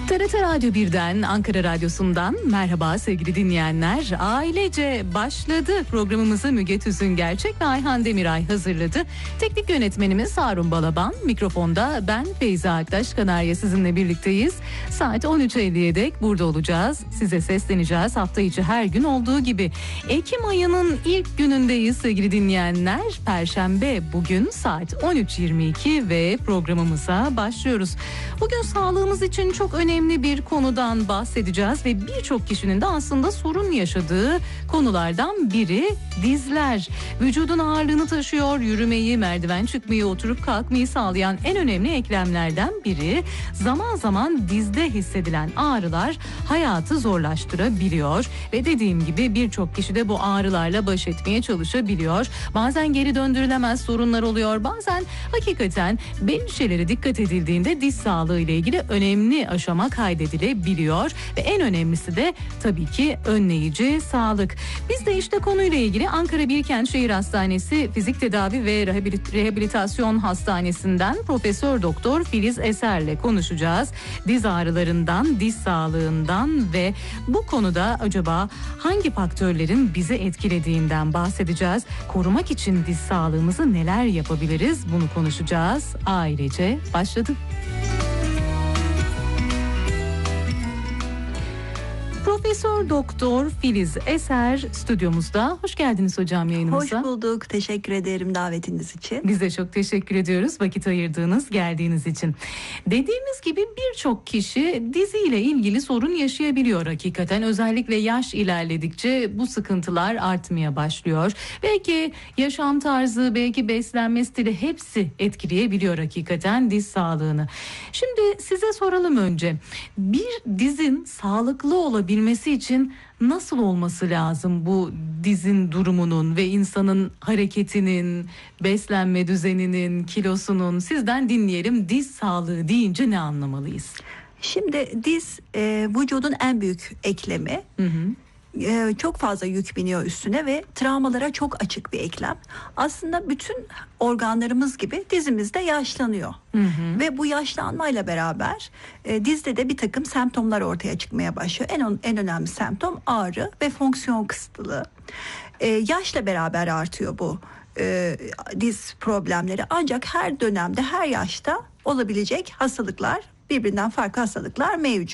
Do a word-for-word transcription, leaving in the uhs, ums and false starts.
T R T Radyo birden, Ankara Radyosu'ndan merhaba sevgili dinleyenler. Ailece başladı programımızı Müge Tüzün Gerçek ve Ayhan Demiray hazırladı. Teknik yönetmenimiz Harun Balaban, mikrofonda ben Feyza Aktaş Kanarya sizinle birlikteyiz. Saat on üç elliye dek burada olacağız. Size sesleneceğiz hafta içi her gün olduğu gibi. Ekim ayının ilk günündeyiz sevgili dinleyenler. Perşembe bugün saat on üç yirmi iki ve programımıza başlıyoruz. Bugün sağlığımız için çok önemli önemli bir konudan bahsedeceğiz ve birçok kişinin de aslında sorun yaşadığı konulardan biri dizler. Vücudun ağırlığını taşıyor, yürümeyi, merdiven çıkmayı, oturup kalkmayı sağlayan en önemli eklemlerden biri. Zaman zaman dizde hissedilen ağrılar hayatı zorlaştırabiliyor ve dediğim gibi birçok kişi de bu ağrılarla baş etmeye çalışabiliyor. Bazen geri döndürülemez sorunlar oluyor, bazen hakikaten belli şeylere dikkat edildiğinde diz sağlığı ile ilgili önemli aşama kaydedilebiliyor ve en önemlisi de tabii ki önleyici sağlık. Biz de işte konuyla ilgili Ankara Bilkent Şehir Hastanesi Fizik Tedavi ve Rehabilitasyon Hastanesi'nden Profesör Doktor Filiz Eser'le konuşacağız. Diz ağrılarından, diz sağlığından ve bu konuda acaba hangi faktörlerin bizi etkilediğinden bahsedeceğiz. Korumak için diz sağlığımızı neler yapabiliriz? Bunu konuşacağız. Ailece başladı. Profesör Doktor Filiz Eser stüdyomuzda. Hoş geldiniz hocam yayınımıza. Hoş bulduk. Teşekkür ederim davetiniz için. Biz de çok teşekkür ediyoruz vakit ayırdığınız, geldiğiniz için. Dediğimiz gibi birçok kişi diziyle ilgili sorun yaşayabiliyor hakikaten. Özellikle yaş ilerledikçe bu sıkıntılar artmaya başlıyor. Belki yaşam tarzı, belki beslenme stili hepsi etkileyebiliyor hakikaten diz sağlığını. Şimdi size soralım önce. Bir dizin sağlıklı olabilmesi için nasıl olması lazım bu dizin durumunun ve insanın hareketinin, beslenme düzeninin, kilosunun? Sizden dinleyelim, diz sağlığı deyince ne anlamalıyız? Şimdi diz e, vücudun en büyük eklemi. Hı hı. Çok fazla yük biniyor üstüne ve travmalara çok açık bir eklem. Aslında bütün organlarımız gibi dizimiz de yaşlanıyor. Hı hı. Ve bu yaşlanmayla beraber e, dizde de bir takım semptomlar ortaya çıkmaya başlıyor. En, en önemli semptom ağrı ve fonksiyon kısıtlılığı. E, yaşla beraber artıyor bu e, diz problemleri. Ancak her dönemde, her yaşta olabilecek hastalıklar, birbirinden farklı hastalıklar mevcut.